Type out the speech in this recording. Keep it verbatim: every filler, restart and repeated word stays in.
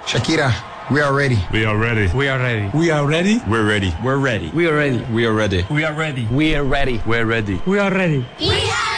Shakira, we are ready. We are ready. We are ready. We are ready. We're ready. We're ready. We are ready. We are ready. We are ready. We are ready. We're ready. We are ready. We are